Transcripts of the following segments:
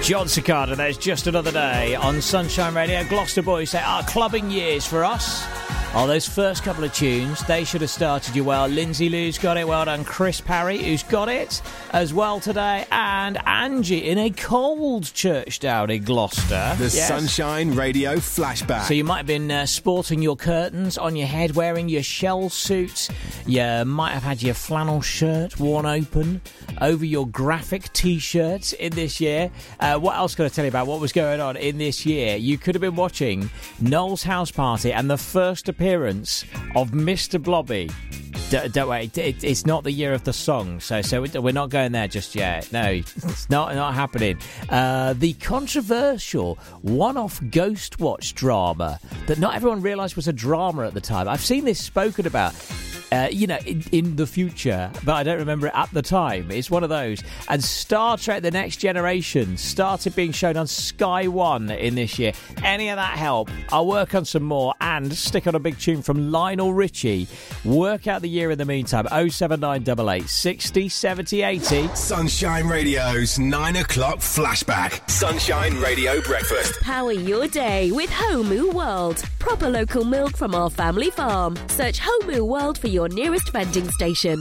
John Cicada, there's Just Another Day on Sunshine Radio. Gloucester boys say, clubbing years for us. Those first couple of tunes, they should have started you well. Lindsay Lou's got it, well done. Chris Parry, who's got it as well today. And Angie in a cold church down in Gloucester. The Sunshine Radio flashback. So you might have been sporting your curtains on your head, wearing your shell suit. You might have had your flannel shirt worn open over your graphic T-shirts in this year. What else can I tell you about what was going on in this year? You could have been watching Noel's house party and the first appearance of Mr. Blobby. Don't worry, it's not the year of the song, so we're not going there just yet. No, it's not happening. The controversial one-off Ghost Watch drama that not everyone realised was a drama at the time. I've seen this spoken about. In the future, but I don't remember it at the time. It's one of those. And Star Trek The Next Generation started being shown on Sky One in this year. Any of that help? I'll work on some more and stick on a big tune from Lionel Richie. Work out the year in the meantime. 07988 60 70 80. Sunshine Radio's 9 o'clock flashback. Sunshine Radio breakfast. Power your day with Homu World. Proper local milk from our family farm. Search Homu World for your nearest vending station.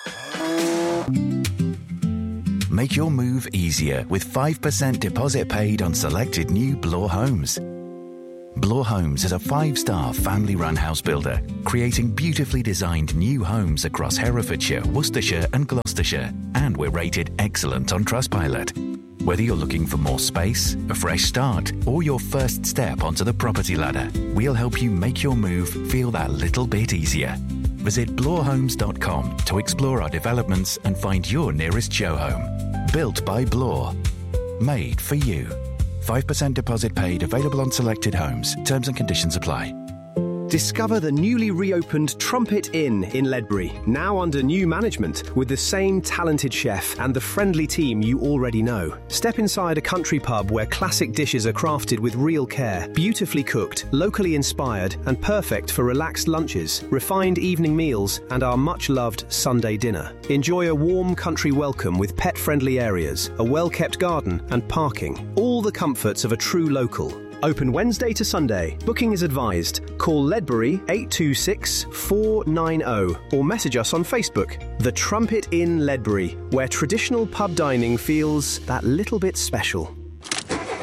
Make your move easier with 5% deposit paid on selected new Bloor homes. Bloor Homes is a 5-star family-run house builder, creating beautifully designed new homes across Herefordshire, Worcestershire and Gloucestershire, and we're rated excellent on Trustpilot. Whether you're looking for more space, a fresh start, or your first step onto the property ladder, we'll help you make your move feel that little bit easier. Visit bloorhomes.com to explore our developments and find your nearest show home. Built by Bloor. Made for you. 5% deposit paid, available on selected homes. Terms and conditions apply. Discover the newly reopened Trumpet Inn in Ledbury, now under new management with the same talented chef and the friendly team you already know. Step inside a country pub where classic dishes are crafted with real care, beautifully cooked, locally inspired and perfect for relaxed lunches, refined evening meals and our much-loved Sunday dinner. Enjoy a warm country welcome with pet-friendly areas, a well-kept garden and parking. All the comforts of a true local. Open Wednesday to Sunday. Booking is advised. Call Ledbury 826 490 or message us on Facebook. The Trumpet Inn Ledbury, where traditional pub dining feels that little bit special.